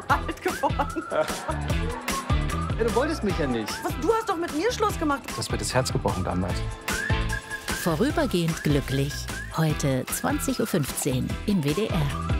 alt geworden. Ja, du wolltest mich ja nicht. Was, du hast doch mit mir Schluss gemacht. Das wird das Herz gebrochen damals. Vorübergehend glücklich. Heute 20:15 Uhr im WDR.